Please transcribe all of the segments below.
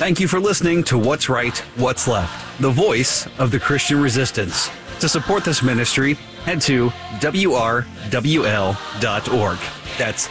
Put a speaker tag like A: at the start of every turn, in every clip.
A: Thank you for listening to What's Right, What's Left, the voice of the Christian resistance. To support this ministry, head to WRWL.org. That's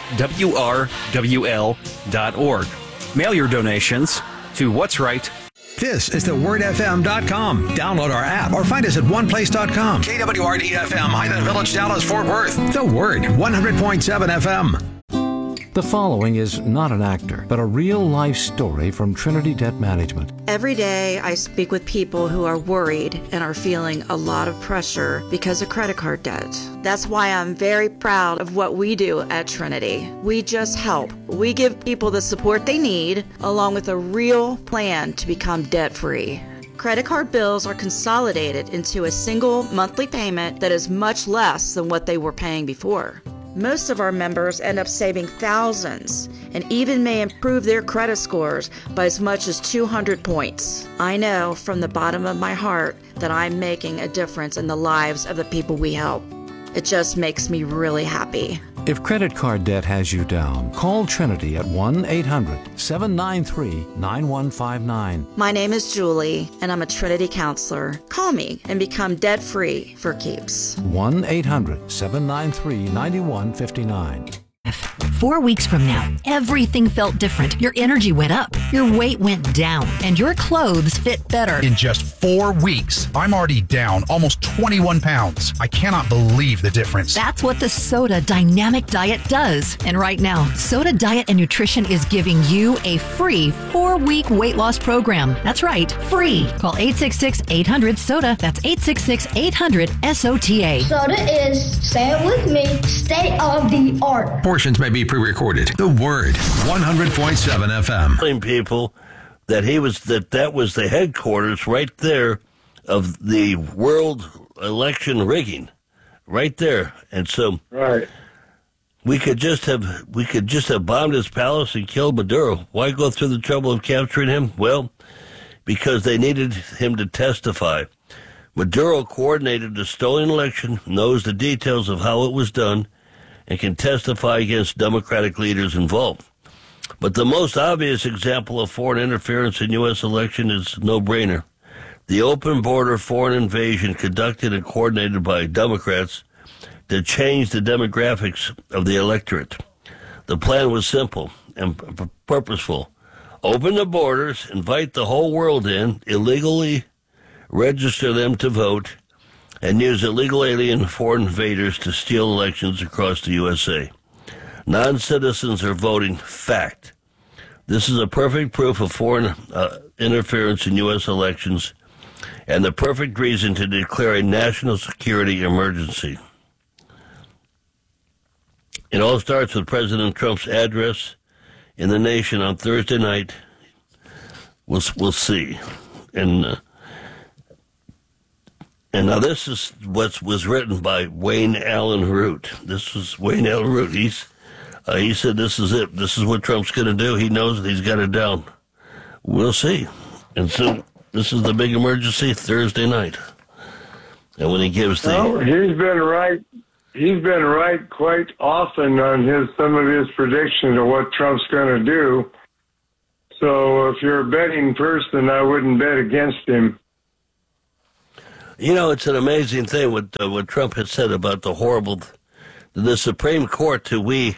A: WRWL.org. Mail your donations to What's Right.
B: This is thewordfm.com. Download our app or find us at oneplace.com. KWRD-FM, Highland Village, Dallas, Fort Worth. The Word, 100.7 FM.
C: The following is not an actor, but a real-life story from Trinity Debt Management.
D: Every day I speak with people who are worried and are feeling a lot of pressure because of credit card debt. That's why I'm very proud of what we do at Trinity. We just help. We give people the support they need, along with a real plan to become debt-free. Credit card bills are consolidated into a single monthly payment that is much less than what they were paying before. Most of our members end up saving thousands and even may improve their credit scores by as much as 200 points. I know from the bottom of my heart that I'm making a difference in the lives of the people we help. It just makes me really happy.
C: If credit card debt has you down, call Trinity at 1-800-793-9159.
D: My name is Julie, and I'm a Trinity counselor. Call me and become debt-free for keeps.
C: 1-800-793-9159.
E: 4 weeks from now, everything felt different. Your energy went up, your weight went down, and your clothes fit better.
F: In just 4 weeks, I'm already down almost 21 pounds. I cannot believe the difference.
E: That's what the Soda Dynamic Diet does. And right now, Soda Diet and Nutrition is giving you a free 4-week weight loss program. That's right, free. Call 866-800-SODA. That's 866-800-SOTA.
G: Soda is, say it with me, state of the art.
B: Portions may be pre-recorded. The Word, 100.7 FM.
H: Telling people that that was the headquarters right there of the world election rigging, right there, and so
I: right.
H: we could just have bombed his palace and killed Maduro. Why go through the trouble of capturing him? Well, because they needed him to testify. Maduro coordinated the stolen election, knows the details of how it was done, and can testify against Democratic leaders involved. But the most obvious example of foreign interference in U.S. election is no-brainer. The open border foreign invasion conducted and coordinated by Democrats to change the demographics of the electorate. The plan was simple and purposeful. Open the borders, invite the whole world in, illegally register them to vote, and use illegal alien foreign invaders to steal elections across the USA. Non-citizens are voting. Fact. This is a perfect proof of foreign interference in U.S. elections and the perfect reason to declare a national security emergency. It all starts with President Trump's address in the nation on Thursday night. We'll see. And now this is what was written by Wayne Allen Root. This was Wayne Allen Root. He said this is it. This is what Trump's going to do. He knows it. He's got it down. We'll see. And so this is the big emergency Thursday night. And when he gives
I: he's been right. He's been right quite often on some of his predictions of what Trump's going to do. So if you're a betting person, I wouldn't bet against him.
H: You know, it's an amazing thing what Trump has said about the Supreme Court we're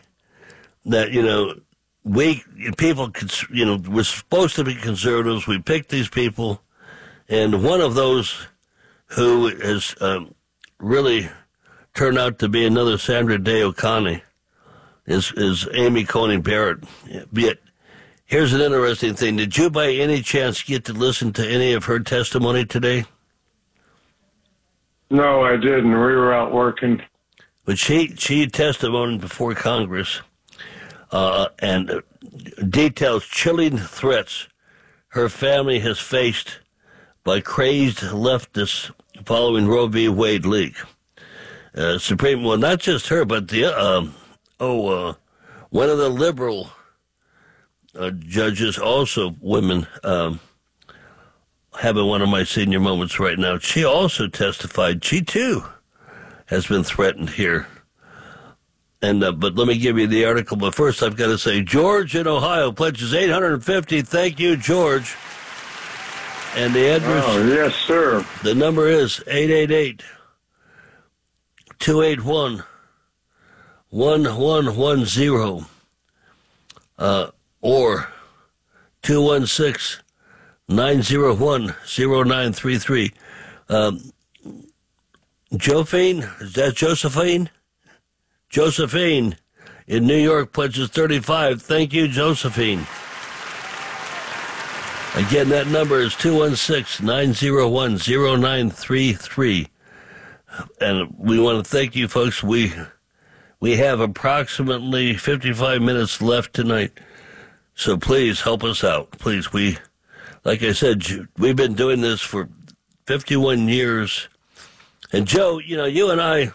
H: supposed to be conservatives. We picked these people, and one of those who has really turned out to be another Sandra Day O'Connor is Amy Coney Barrett. Yet, here's an interesting thing. Did you by any chance get to listen to any of her testimony today?
I: No, I didn't. We were out working.
H: But she testified before Congress and details chilling threats her family has faced by crazed leftists following Roe v. Wade leak. Not just her, but one of the liberal judges, also women, having one of my senior moments right now. She also testified. She, too, has been threatened here. But let me give you the article. But first, I've got to say, George in Ohio pledges $850. Thank you, George. And the address?
I: Oh, yes, sir.
H: The number is 888-281-1110 or 216-901-0933. Josephine, is that Josephine? Josephine in New York pledges $35. Thank you, Josephine. Again, that number is 216-901-0933. And we want to thank you, folks. We have approximately 55 minutes left tonight. So please help us out. Please, like I said, we've been doing this for 51 years. And Joe, you and I,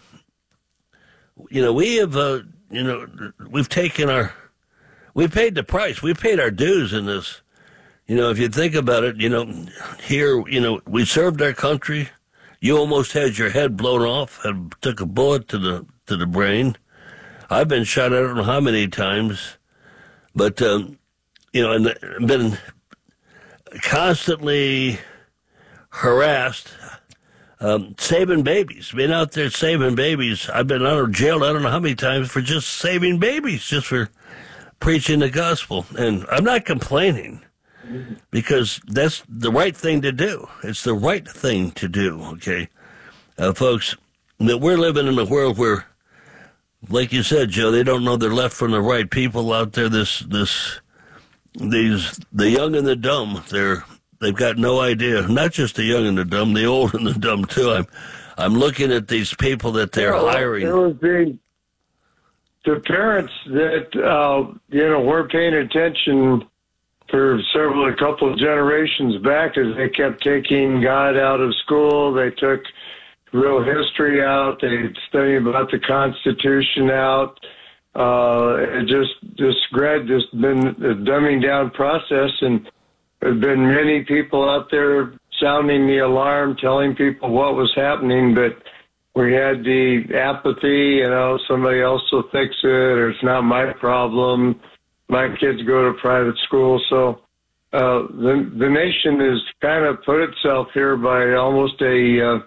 H: we have, we've taken we paid the price. We paid our dues in this. If you think about it, here, we served our country. You almost had your head blown off and took a bullet to the brain. I've been shot, I don't know how many times, but, and been constantly harassed, saving babies, been out there saving babies. I've been out of jail, I don't know how many times, for just saving babies, just for preaching the gospel. And I'm not complaining, because that's the right thing to do. It's the right thing to do, okay? Folks, that we're living in a world where, like you said, Joe, they don't know their left from the right. People out there, the young and the dumb, they've got no idea. Not just the young and the dumb, the old and the dumb, too. I'm looking at these people that they're hiring.
I: There was the parents that, were paying attention for a couple of generations back, as they kept taking God out of school. They took real history out. They studied about the Constitution out. It just been a dumbing down process, and there have been many people out there sounding the alarm, telling people what was happening, but we had the apathy, somebody else will fix it, or it's not my problem. My kids go to private school. So the nation has kind of put itself here by almost an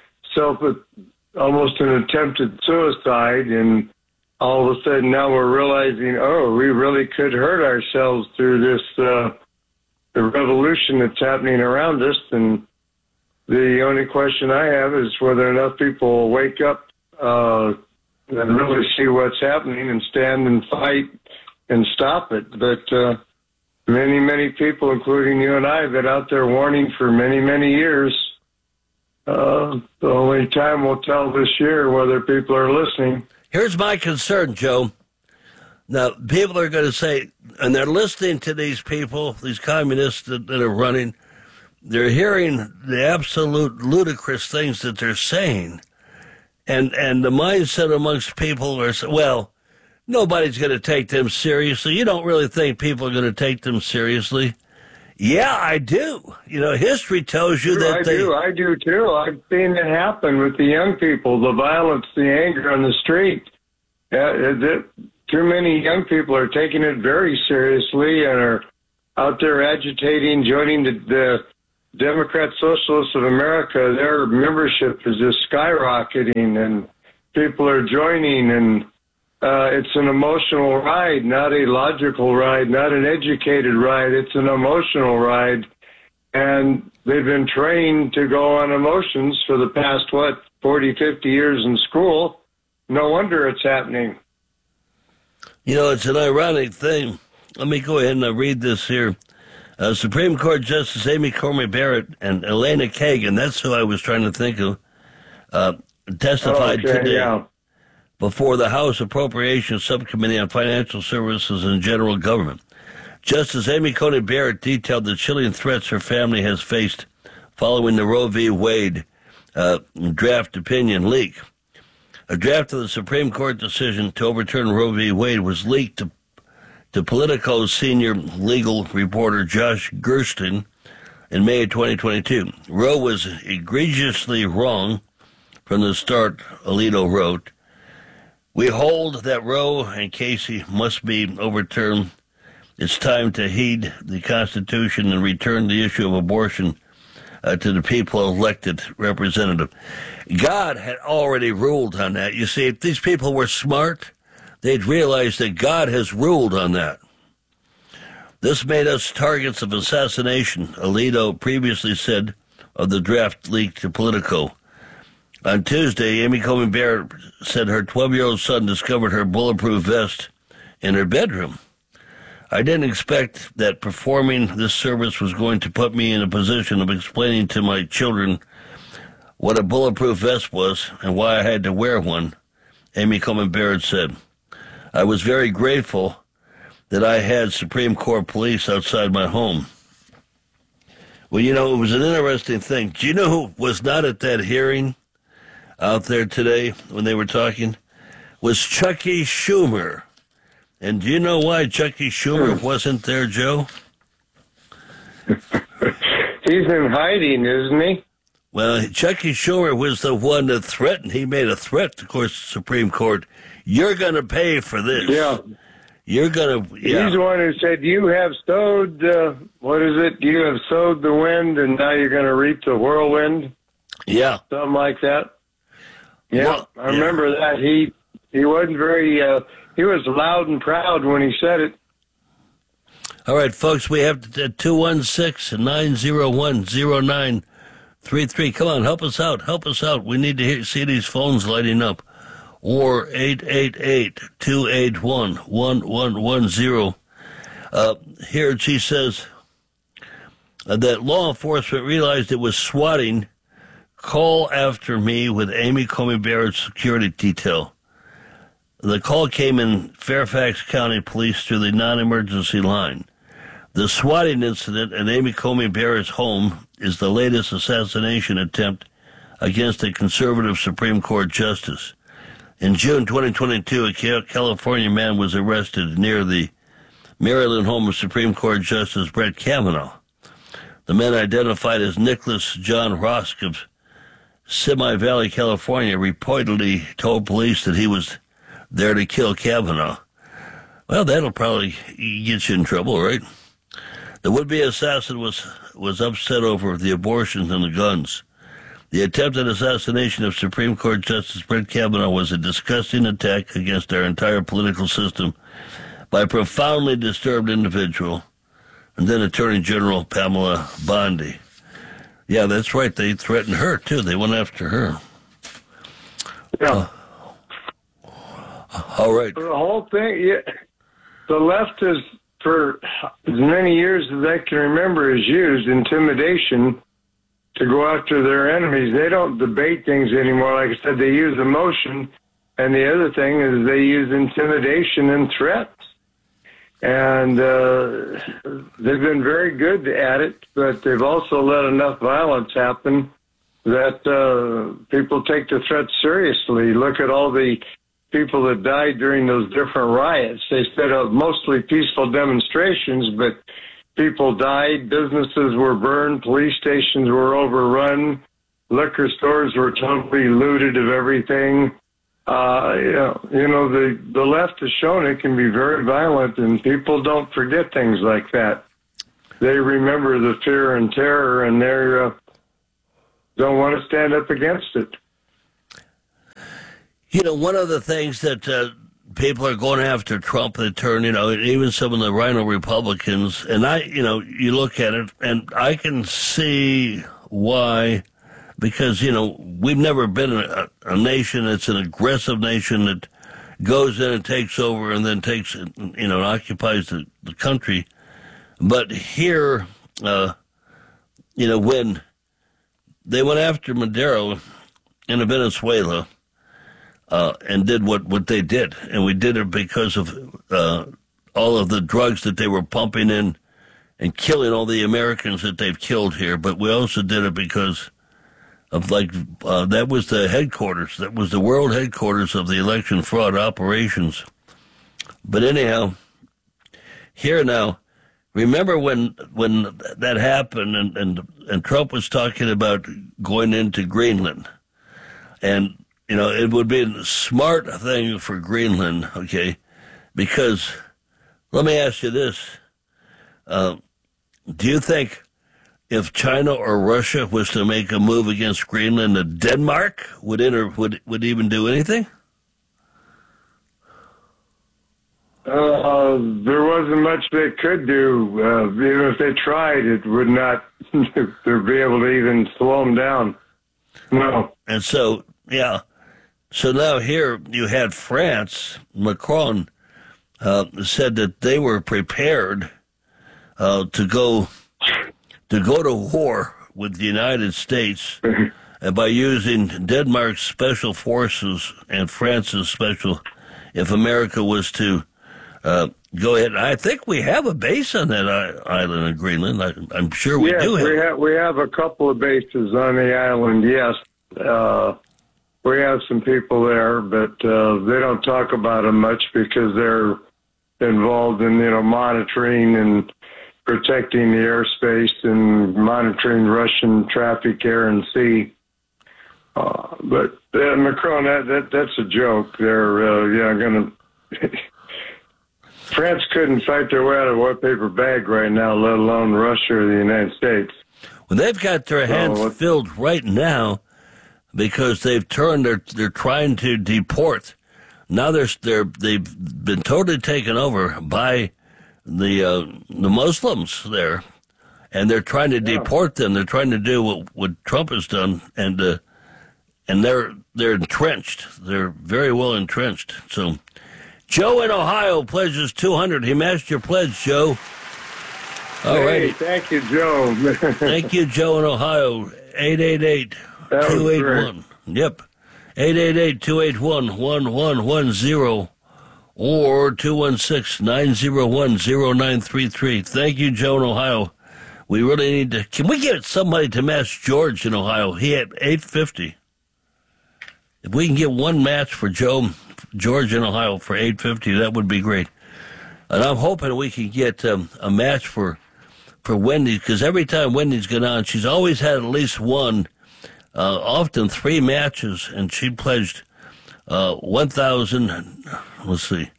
I: attempted suicide, and all of a sudden now we're realizing, we really could hurt ourselves through this the revolution that's happening around us. And the only question I have is whether enough people will wake up and really see what's happening and stand and fight and stop it. But many, many people, including you and I, have been out there warning for many, many years. The only time will tell this year whether people are listening.
H: Here's my concern, Joe. Now, people are going to say, and they're listening to these people, these communists that are running, they're hearing the absolute ludicrous things that they're saying. And the mindset amongst people are, well, nobody's going to take them seriously. You don't really think people are going to take them seriously? Yeah, I do. History tells you that
I: I do too. I've seen it happen with the young people, the violence, the anger on the street. Too many young people are taking it very seriously and are out there agitating, joining the Democrat Socialists of America. Their membership is just skyrocketing, and people are joining, and it's an emotional ride, not a logical ride, not an educated ride. It's an emotional ride. And they've been trained to go on emotions for the past, 40, 50 years in school. No wonder it's happening.
H: It's an ironic thing. Let me go ahead and read this here. Supreme Court Justice Amy Coney Barrett and Elena Kagan, that's who I was trying to think of, testified today before the House Appropriations Subcommittee on Financial Services and General Government. Justice Amy Coney Barrett detailed the chilling threats her family has faced following the Roe v. Wade draft opinion leak. A draft of the Supreme Court decision to overturn Roe v. Wade was leaked to Politico's senior legal reporter Josh Gerstein in May of 2022. Roe was egregiously wrong from the start, Alito wrote. We hold that Roe and Casey must be overturned. It's time to heed the Constitution and return the issue of abortion to the people elected representative. God had already ruled on that. You see, if these people were smart, they'd realize that God has ruled on that. This made us targets of assassination, Alito previously said of the draft leaked to Politico. On Tuesday, Amy Coney Barrett said her 12-year-old son discovered her bulletproof vest in her bedroom. I didn't expect that performing this service was going to put me in a position of explaining to my children what a bulletproof vest was and why I had to wear one, Amy Coney Barrett said. I was very grateful that I had Supreme Court police outside my home. Well, you know, it was an interesting thing. Do you know who was not at that hearing out there today when they were talking? Was Chucky Schumer. And do you know why Chucky Schumer wasn't there, Joe?
I: He's in hiding, isn't he?
H: Well, Chucky Schumer was the one that threatened. He made a threat, of course, the Supreme Court. You're going to pay for this.
I: Yeah.
H: You're going to... Yeah.
I: He's the one who said, you have sowed, what is it? You have sowed the wind, and now you're going to reap the whirlwind?
H: Yeah.
I: Something like that. Yeah,
H: well,
I: I remember that. He wasn't very... he was loud and proud when he said it.
H: All right, folks, we have 216-901-0933. Come on, help us out. Help us out. We need to see these phones lighting up. Or 888-281-1110. Here she says that law enforcement realized it was swatting. Call after me with Amy Coney Barrett's security detail. The call came in Fairfax County Police through the non-emergency line. The swatting incident at Amy Coney Barrett's home is the latest assassination attempt against a conservative Supreme Court justice. In June 2022, a California man was arrested near the Maryland home of Supreme Court Justice Brett Kavanaugh. The man, identified as Nicholas John Rosk of Simi Valley, California, reportedly told police that he was there to kill Kavanaugh. Well, that'll probably get you in trouble, right? The would-be assassin was upset over the abortions and the guns. The attempted assassination of Supreme Court Justice Brett Kavanaugh was a disgusting attack against our entire political system by a profoundly disturbed individual, and then Attorney General Pamela Bondi. Yeah, that's right. They threatened her, too. They went after her.
I: Yeah.
H: All right.
I: The whole thing, yeah, the left has, for as many years as I can remember, has used intimidation to go after their enemies. They don't debate things anymore. Like I said, they use emotion. And the other thing is they use intimidation and threats. And they've been very good at it, but they've also let enough violence happen that people take the threats seriously. Look at all the people that died during those different riots. They said mostly peaceful demonstrations, but people died, businesses were burned, police stations were overrun, liquor stores were totally looted of everything. The left has shown it can be very violent, and people don't forget things like that. They remember the fear and terror, and they don't want to stand up against it.
H: You know, one of the things that people are going after Trump in turn, even some of the Rhino Republicans, and you look at it, and I can see why, because, we've never been a nation that's an aggressive nation that goes in and takes over and then takes, and occupies the country. But here, when they went after Maduro in Venezuela, and did what they did. And we did it because of all of the drugs that they were pumping in and killing all the Americans that they've killed here. But we also did it because of, that was the headquarters. That was the world headquarters of the election fraud operations. But anyhow, here now, remember when that happened and Trump was talking about going into Greenland. And it would be a smart thing for Greenland, okay? Because, let me ask you this. Do you think if China or Russia was to make a move against Greenland, that Denmark would even do anything?
I: There wasn't much they could do. Even if they tried, it would not be able to even slow them down. No.
H: And so, yeah. So now here you had France. Macron said that they were prepared to go to war with the United States by using Denmark's special forces and France's special, if America was to go ahead. I think we have a base on that island of Greenland. I'm sure we do have.
I: We have a couple of bases on the island, yes. We have some people there, but they don't talk about them much because they're involved in, monitoring and protecting the airspace and monitoring Russian traffic, air, and sea. But Macron, that's a joke. They're going to... France couldn't fight their way out of a wet paper bag right now, let alone Russia or the United States.
H: Well, they've got their hands filled right now because they've turned. They're trying to deport. Now they've been totally taken over by the Muslims there, and they're trying to deport them. They're trying to do what Trump has done, and they're entrenched. They're very well entrenched. So. Joe in Ohio pledges $200. He matched your pledge, Joe. All right.
I: Thank you, Joe.
H: Thank you, Joe in Ohio. 888-281. Yep. 888-281-1110 or 216-901-0933. Thank you, Joe in Ohio. We really need to... Can we get somebody to match George in Ohio? He had $850. If we can get one match for George in Ohio for $850, that would be great. And I'm hoping we can get a match for Wendy, because every time Wendy's gone on, she's always had at least one, often 3 matches, and she pledged 1,000. Let's see.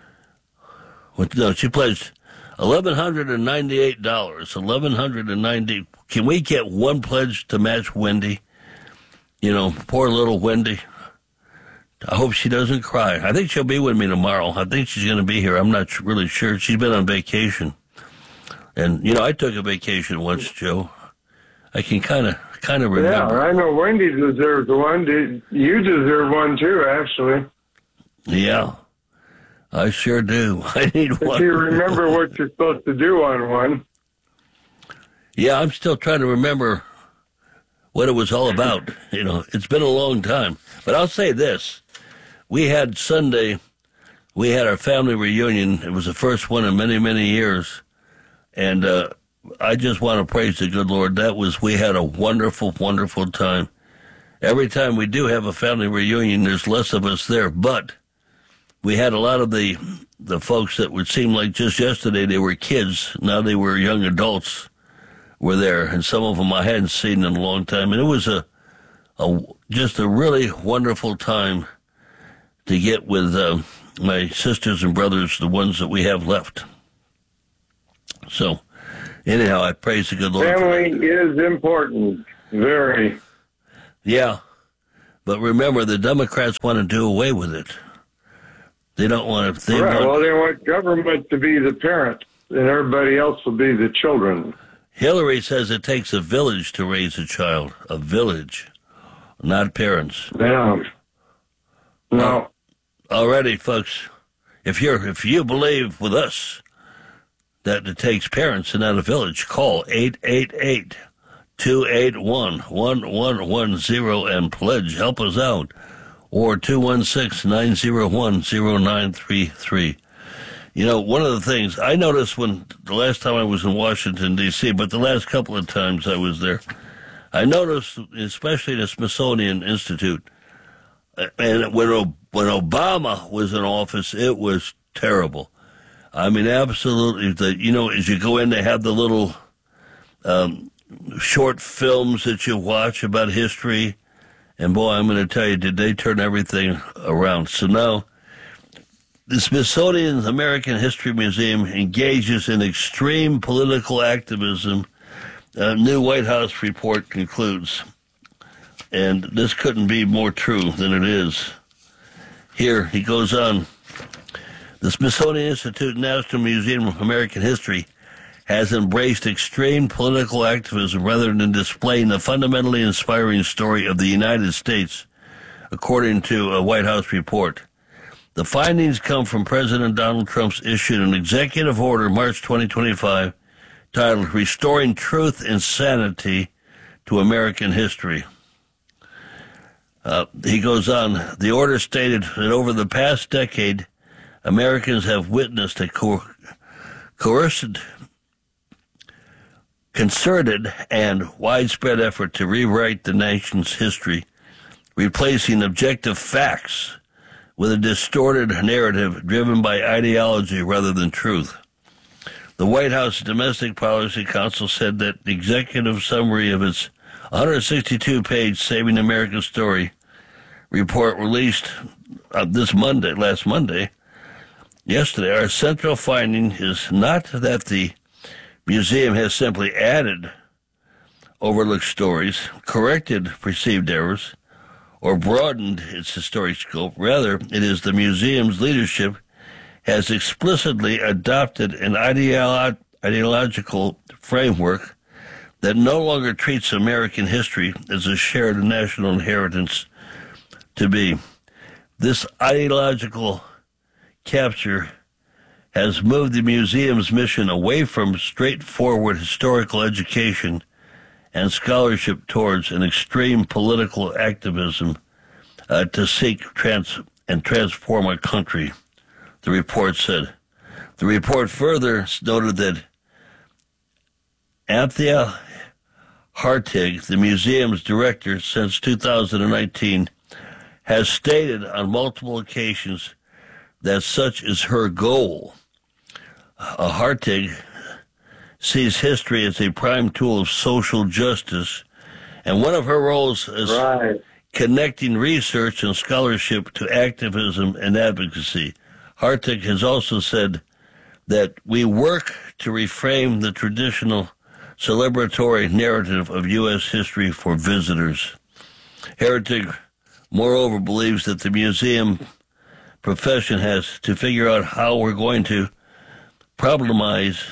H: She pledged $1,198. $1,190. Can we get one pledge to match Wendy? Poor little Wendy. I hope she doesn't cry. I think she'll be with me tomorrow. I think she's going to be here. I'm not really sure. She's been on vacation. And, I took a vacation once, Joe. I can kind of remember.
I: Yeah, I know Wendy deserves one. You deserve one, too, actually.
H: Yeah, I sure do. I need one.
I: If you remember what you're supposed to do on one.
H: Yeah, I'm still trying to remember what it was all about. It's been a long time. But I'll say this. We had Sunday, we had our family reunion. It was the first one in many, many years. And I just want to praise the good Lord. We had a wonderful, wonderful time. Every time we do have a family reunion, there's less of us there. But we had a lot of the folks that would seem like just yesterday they were kids. Now they were young adults were there. And some of them I hadn't seen in a long time. And it was just a really wonderful time to get with my sisters and brothers, the ones that we have left. So, anyhow, I praise the good Lord.
I: Family is important, very.
H: Yeah, but remember, the Democrats want to do away with it. They don't want to.
I: They want government to be the parent, and everybody else will be the children.
H: Hillary says it takes a village to raise a child. A village. Not parents.
I: Yeah. No.
H: Alrighty, folks. If you believe with us that it takes parents and not a village, call 888-281-1110 and pledge. Help us out. Or 216-901-0933. One of the things I noticed when the last time I was in Washington, D.C., but the last couple of times I was there, I noticed, especially the Smithsonian Institute, and when Obama was in office, it was terrible. I mean, absolutely. As you go in, they have the little short films that you watch about history, And boy, I'm going to tell you, did they turn everything around. So now, the Smithsonian American History Museum engages in extreme political activism, a new White House report concludes. And this couldn't be more true than it is. Here, he goes on. The Smithsonian Institute National Museum of American History has embraced extreme political activism rather than displaying the fundamentally inspiring story of the United States, according to a White House report. The findings come from President Donald Trump's issued an executive order March 2025 titled Restoring Truth and Sanity to American History. He goes on, the order stated that over the past decade, Americans have witnessed a concerted and widespread effort to rewrite the nation's history, replacing objective facts with a distorted narrative driven by ideology rather than truth. The White House Domestic Policy Council said that the executive summary of its 162-page Saving America's Story report released yesterday, our central finding is not that the museum has simply added overlooked stories, corrected perceived errors, or broadened its historic scope. Rather, it is the museum's leadership has explicitly adopted an ideological framework that no longer treats American history as a shared national inheritance to be. This ideological capture has moved the museum's mission away from straightforward historical education and scholarship towards an extreme political activism to seek and transform our country, the report said. The report further noted that Anthea Hartig, the museum's director since 2019, has stated on multiple occasions that such is her goal. Hartig sees history as a prime tool of social justice, and one of her roles is connecting research and scholarship to activism and advocacy. Hartig has also said that we work to reframe the traditional celebratory narrative of U.S. history for visitors. Hartig, moreover, believes that the museum profession has to figure out how we're going to problematize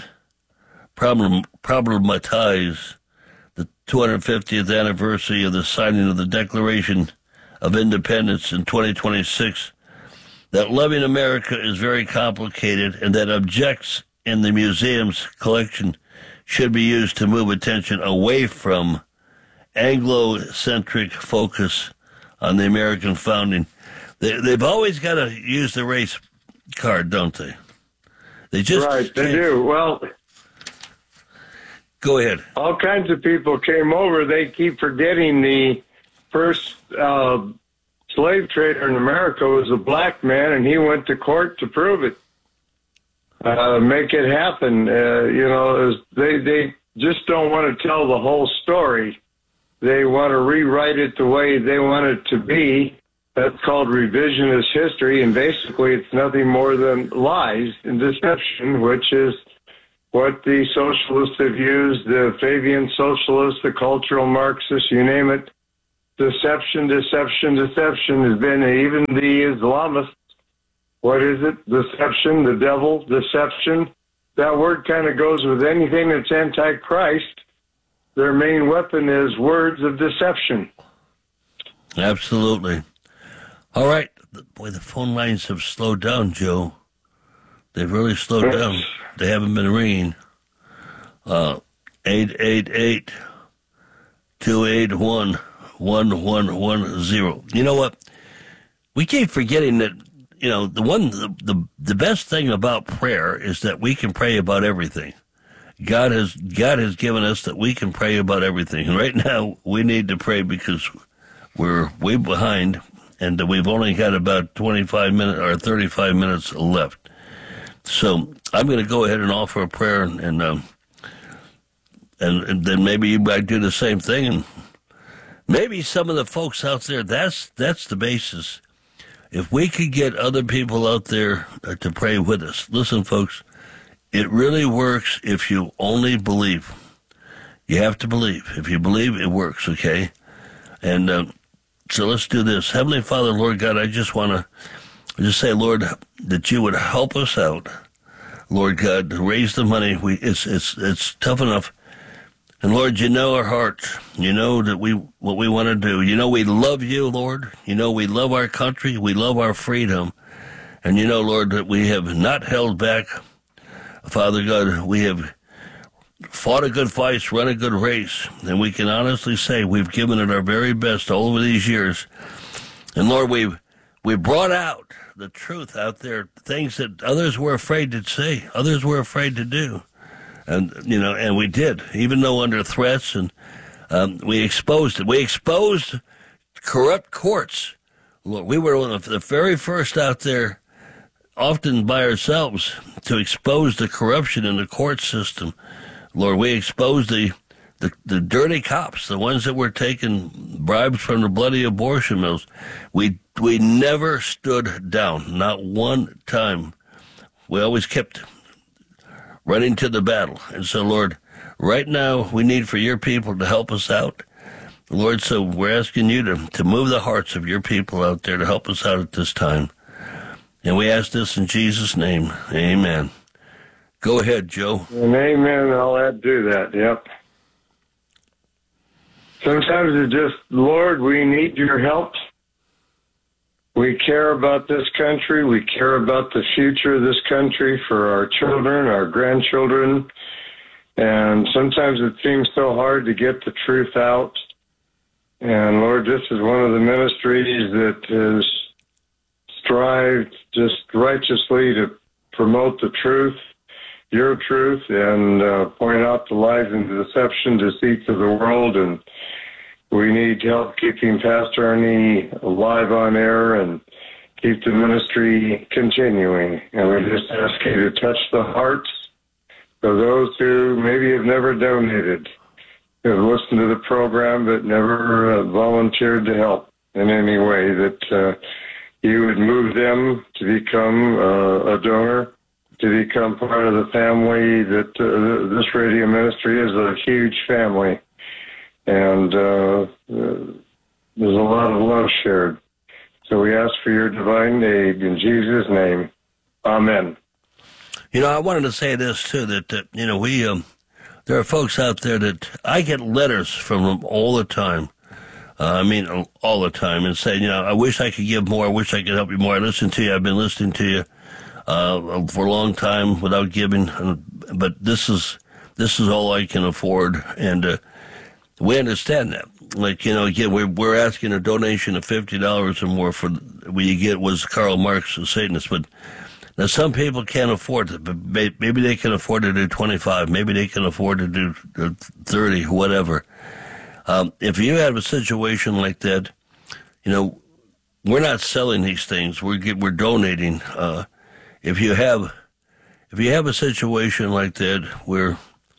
H: the 250th anniversary of the signing of the Declaration of Independence in 2026, that loving America is very complicated and that objects in the museum's collection should be used to move attention away from Anglo-centric focus on the American founding. They've always got to use the race card, don't they? They just
I: they do. Well,
H: go ahead.
I: All kinds of people came over. They keep forgetting the first slave trader in America was a black man, and he went to court to prove it, make it happen. They just don't want to tell the whole story. They want to rewrite it the way they want it to be. That's called revisionist history, and basically it's nothing more than lies and deception, which is what the socialists have used, the Fabian socialists, the cultural Marxists, you name it. Deception, deception, deception has been, even the Islamists. What is it? Deception, the devil, deception. That word kind of goes with anything that's anti-Christ. Their main weapon is words of deception.
H: Absolutely. All right. Boy, the phone lines have slowed down, Joe. They've really slowed down. They haven't been ringing. 888-281-1110. You know what? We keep forgetting that, the best thing about prayer is that we can pray about everything. God has given us that we can pray about everything. And right now, we need to pray because we're way behind, and we've only got about 25 minutes or 35 minutes left. So I'm going to go ahead and offer a prayer, and then maybe you might do the same thing. And maybe some of the folks out there, that's the basis. If we could get other people out there to pray with us. Listen, folks, it really works if you only believe. You have to believe. If you believe, it works, okay? And so let's do this. Heavenly Father, Lord God, I just want to just say, Lord, that you would help us out, Lord God, to raise the money. It's tough enough. And Lord, you know our hearts. You know that what we want to do. You know we love you, Lord. You know we love our country. We love our freedom. And you know, Lord, that we have not held back. Father God, we have fought a good fight, run a good race. And we can honestly say we've given it our very best all over these years. And Lord, we brought out the truth out there, things that others were afraid to say, others were afraid to do. And, and we did, even though under threats, and we exposed it. We exposed corrupt courts. Lord, we were one of the very first out there, often by ourselves, to expose the corruption in the court system. Lord, we exposed the dirty cops, the ones that were taking bribes from the bloody abortion mills. We never stood down, not one time. We always kept running to the battle. And so, Lord, right now we need for your people to help us out. Lord, so we're asking you to move the hearts of your people out there to help us out at this time. And we ask this in Jesus' name. Amen. Go ahead, Joe.
I: And amen. I'll add to that. Yep. Sometimes it's just, Lord, we need your help. We care about this country. We care about the future of this country for our children, our grandchildren. And sometimes it seems so hard to get the truth out. And Lord, this is one of the ministries that has strived just righteously to promote the truth, your truth, and point out the lies and deception, deceits of the world. And we need help keeping Pastor Ernie alive on air and keep the ministry continuing. And we just ask you to touch the hearts of those who maybe have never donated, who have listened to the program but never volunteered to help in any way, that you would move them to become a donor, to become part of the family. That this radio ministry is a huge family. And there's a lot of love shared. So we ask for your divine aid in Jesus' name. Amen.
H: I wanted to say this, too, that, there are folks out there that I get letters from them all the time. All the time, and saying, I wish I could give more. I wish I could help you more. I listen to you. I've been listening to you for a long time without giving. But this is all I can afford. And we understand that. Like, again, we're asking a donation of $50 or more for what you get was Karl Marx, a Satanist. But now some people can't afford it. But maybe they can afford to do 25. Maybe they can afford to do 30, whatever. If you have a situation like that, we're not selling these things. We're donating. If you have a situation like that where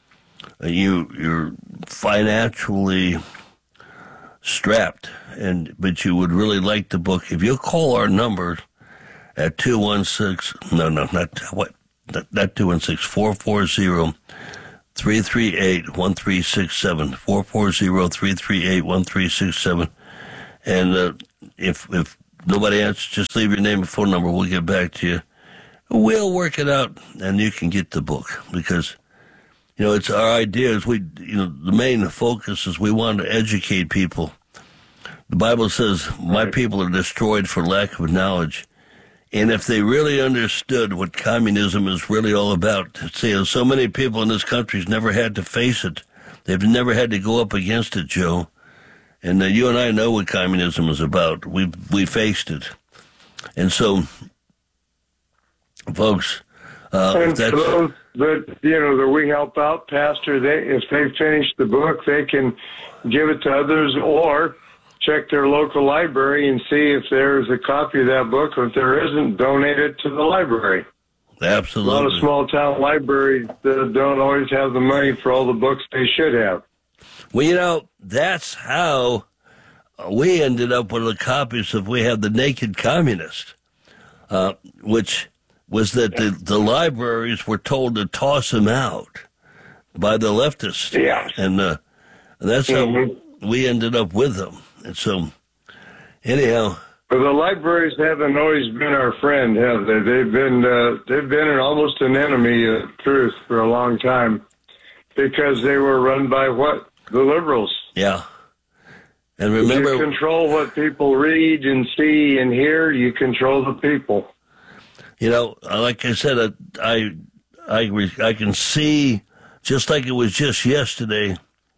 H: you're financially strapped, but you would really like the book, if you'll call our number at 440-338-1367, 440-338-1367. And if nobody answers, just leave your name and phone number. We'll get back to you. We'll work it out, and you can get the book, because it's our idea is the main focus is we want to educate people. The Bible says, my people are destroyed for lack of knowledge. And if they really understood what communism is really all about, see, so many people in this country's never had to face it. They've never had to go up against it, Joe. And you and I know what communism is about. We faced it. And so, folks,
I: and for those that we help out, Pastor, if they finish the book, they can give it to others or check their local library and see if there's a copy of that book. If there isn't, donate it to the library.
H: Absolutely.
I: A lot of small-town libraries don't always have the money for all the books they should have.
H: Well, that's how we ended up with the copies of, we have The Naked Communist, which was that the libraries were told to toss them out by the leftists.
I: Yeah.
H: And that's how we ended up with them. And so, anyhow.
I: But the libraries haven't always been our friend, have they? They've been almost an enemy of truth for a long time because they were run by what? The liberals.
H: Yeah. And remember,
I: you control what people read and see and hear. You control the people.
H: You know, like I said, I can see, just like it was just yesterday,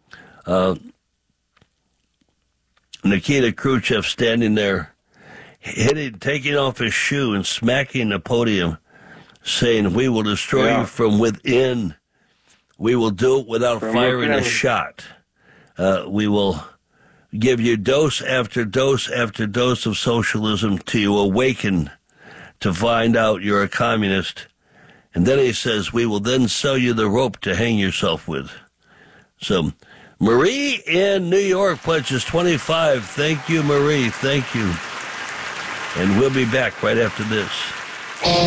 H: Nikita Khrushchev standing there, taking off his shoe and smacking the podium, saying, "We will destroy you from within. We will do it without firing a shot. We will give you dose after dose after dose of socialism till you awaken to find out you're a communist." And then he says, "We will then sell you the rope to hang yourself with." So, Marie in New York pledges 25. Thank you, Marie. Thank you. And we'll be back right after this.